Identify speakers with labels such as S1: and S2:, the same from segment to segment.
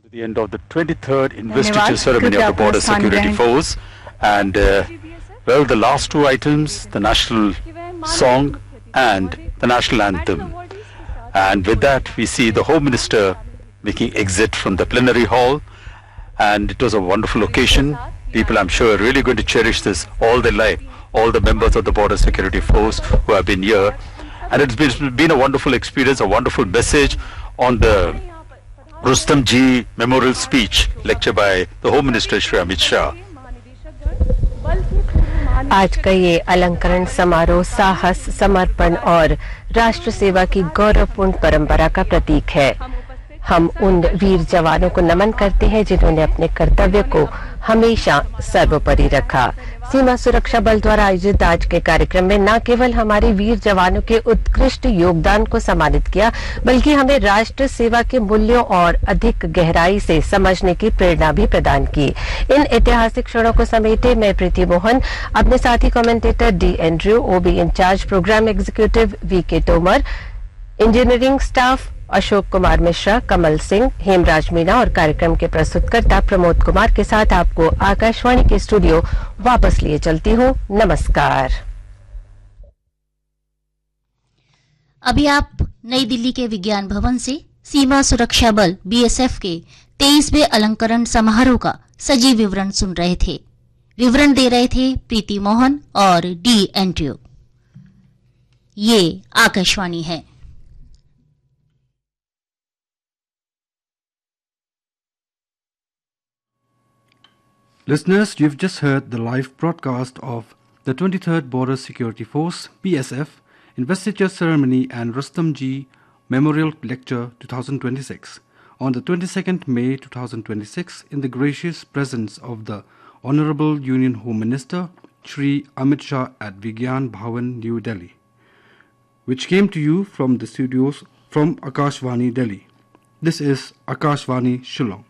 S1: To the end of the 23rd investiture ceremony of the Border Security Force, and well, the last two items, the national song and the national anthem. And with that, we see the Home Minister making exit from the plenary hall, and it was a wonderful occasion. People, I'm sure, are really going to cherish this all their life, all the members of the Border Security Force who have been here. And it's been a wonderful experience, a wonderful message on the Rustam Ji memorial speech, lecture by the Home Minister Shri Amit Shah.
S2: आज का ये अलंकरण समारोह साहस, समर्पण और राष्ट्र सेवा की गौरवपूर्ण परंपरा का प्रतीक है। हम उन वीर जवानों को नमन करते हैं जिन्होंने अपने कर्तव्य को हमेशा सर्वोपरि रखा। सीमा सुरक्षा बल द्वारा आयोजित आज के कार्यक्रम में न केवल हमारे वीर जवानों के उत्कृष्ट योगदान को सम्मानित किया, बल्कि हमें राष्ट्र सेवा के मूल्यों और अधिक गहराई से समझने की प्रेरणा भी प्रदान की। इन ऐतिहासिक क्षणों को समेटे मैं प्रीति मोहन, अपने साथी कमेंटेटर डी एंड्रयू, ओबी in charge programme executive VK Tomar, engineering staff Ashok Kumar Mishra, Kamal Singh, Hemraj Meena और कार्यक्रम के प्रस्तुतकर्ता प्रमोद कुमार के साथ आपको आकाशवाणी के स्टूडियो वापस लिए चलती हूँ। नमस्कार।
S3: अभी आप नई दिल्ली के विज्ञान भवन से सीमा सुरक्षा बल बीएसएफ के 23वें अलंकरण समारोह का सजीव विवरण सुन रहे थे। विवरण दे रहे थे प्रीति मोहन और डी एंड्रयू। ये आकाशवाणी है।
S4: Listeners, you've just heard the live broadcast of the 23rd Border Security Force, BSF, Investiture Ceremony and Rustam Ji Memorial Lecture 2026 on the 22nd May 2026 in the gracious presence of the Honorable Union Home Minister Shri Amit Shah at Vigyan Bhawan, New Delhi, which came to you from the studios from Akashvani, Delhi. This is Akashvani, Shillong.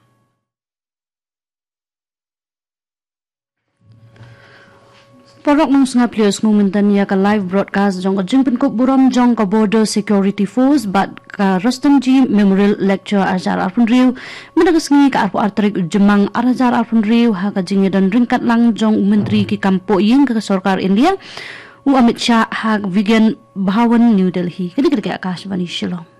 S5: Porok nung snga players ngumuntan ya ka live broadcast jong ka jingpen ko buram jong ka Border Security Force but ka Rustam Ji Memorial Lecture ajar arpun riu menagas ngi ka arpu artarik jemang arajar arpun riu ha ka jingi dan ringkat lang jong menteri ki kampo yeng ka sarkar India u Amit Shah ha Vigyan Bhawan, New Delhi. Kadi Akashvani, Shillong.